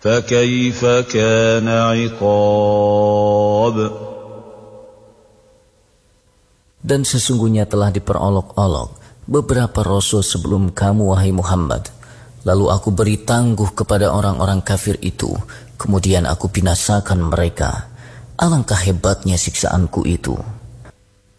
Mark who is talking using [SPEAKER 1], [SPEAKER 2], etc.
[SPEAKER 1] فكيف كان عقاب.
[SPEAKER 2] Dan sesungguhnya telah diperolok-olok beberapa rasul sebelum kamu, wahai Muhammad. Lalu aku beri tangguh kepada orang-orang kafir itu, kemudian aku binasakan mereka. Alangkah hebatnya siksaanku itu.